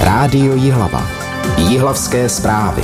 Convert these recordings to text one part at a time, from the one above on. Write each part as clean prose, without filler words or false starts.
Rádio Jihlava. Jihlavské zprávy.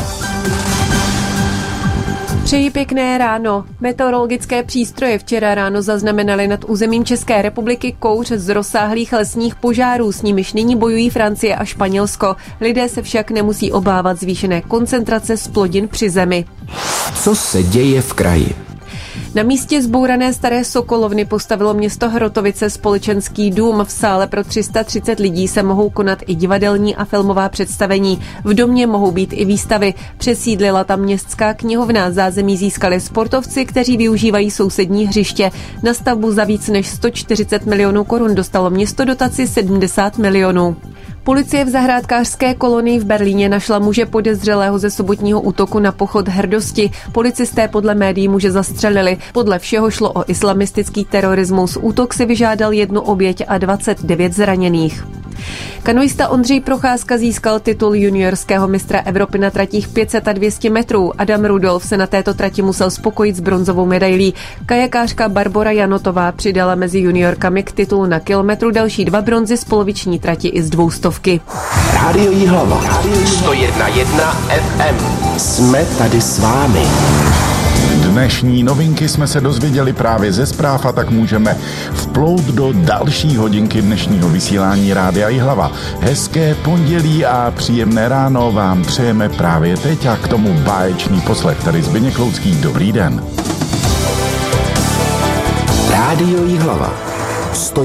Přeji pěkné ráno. Meteorologické přístroje včera ráno zaznamenaly nad územím České republiky kouř z rozsáhlých lesních požárů, s nimiž nyní bojují Francie a Španělsko. Lidé se však nemusí obávat zvýšené koncentrace zplodin při zemi. Co se děje v kraji? Na místě zbourané staré sokolovny postavilo město Hrotovice společenský dům. V sále pro 330 lidí se mohou konat i divadelní a filmová představení. V domě mohou být i výstavy. Přesídlila tam městská knihovna. Zázemí získali sportovci, kteří využívají sousední hřiště. Na stavbu za víc než 140 milionů korun dostalo město dotaci 70 milionů. Policie v zahrádkářské kolonii v Berlíně našla muže podezřelého ze sobotního útoku na pochod hrdosti. Policisté podle médií muže zastřelili. Podle všeho šlo o islamistický terorismus. Útok si vyžádal 1 oběť a 29 zraněných. Kanoista Ondřej Procházka získal titul juniorského mistra Evropy na tratích 500 a 200 metrů. Adam Rudolf se na této trati musel spokojit s bronzovou medailí. Kajakářka Barbora Janotová přidala mezi juniorkami k titulu na kilometru další 2 bronzy z poloviční trati i z 200. Rádio Jihlava. 101,1 FM. Jsme tady s vámi. Dnešní novinky jsme se dozvěděli právě ze zpráv a tak můžeme vplout do další hodinky dnešního vysílání Rádia Jihlava. Hezké pondělí a příjemné ráno vám přejeme právě teď a k tomu báječný poslech. Tady Zbyněk Loucký, dobrý den. Rádio Jihlava.